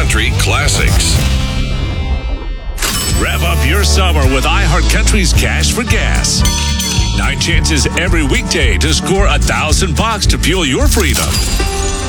iHeartCountry classics. Rev up your summer with iHeartCountry's Cash for Gas. 9 chances every weekday to score $1,000 to fuel your freedom.